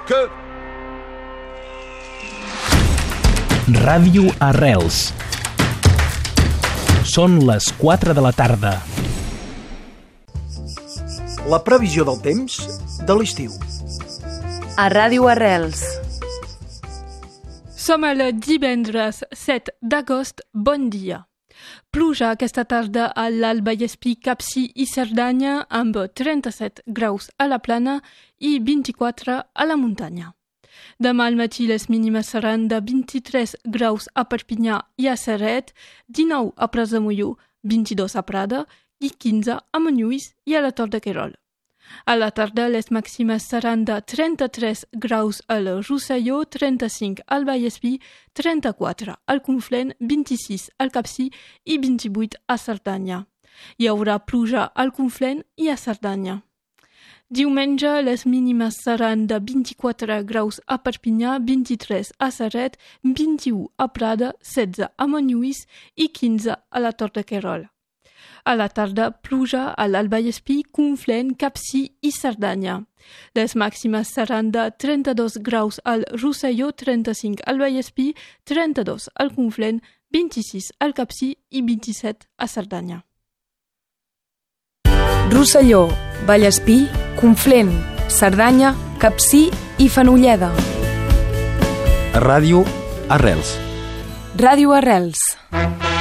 que... Ràdio Arrels. Són les 4 de la tarda. La previsió del temps de l'estiu. A Ràdio Arrels. Som el divendres 7 d'agost. Bon dia. Pluja aquesta tarda a l'Alt Vallespir, Capcir i Cerdanya amb 37 graus a la plana i 24 a la muntanya. Demà al matí les mínimes seran de 23 graus a Perpinyà i a Ceret, 19 a Pras de Molló, 22 a Prada i 15 a Montlluís i a la Tor de Querol. A la tarda les màximes seran de 33 graus al Rosselló, 35 al Vallespir, 34 al Conflent, 26 al Capcir i 28 a Cerdanya. Hi haurà pluja al Conflent i a Cerdanya. Diumenge les mínimes seran de 24 graus a Perpinyà, 23 a Ceret, 21 a Prada, 16 a Montlluís i 15 a la Tor de Querol. A la tarda, pluja a l'Alt Vallespir, Conflent, Capcir i Cerdanya. Les màximes seran de 32 graus al Rosselló, 35 al Vallespir, 32 al Conflent, 26 al Capcir i 27 a Cerdanya. Rosselló, Vallespir, Conflent, Cerdanya, Capcir i Fenolleda. Ràdio Arrels. Ràdio Arrels.